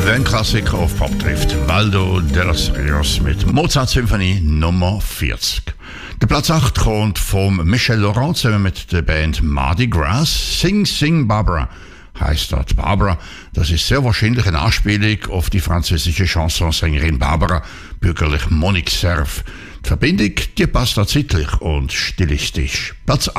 Klassiker auf Pop trifft. Waldo de los Rios mit Mozart-Symphonie Nummer 40. Der Platz 8 kommt von Michel Laurent zusammen mit der Band Mardi Gras. Sing Sing Barbara heißt dort. Barbara, das ist sehr wahrscheinlich eine Anspielung auf die französische Chansonsängerin Barbara, bürgerlich Monique Serve. Die Verbindung, die passt da zeitlich und stilistisch. Platz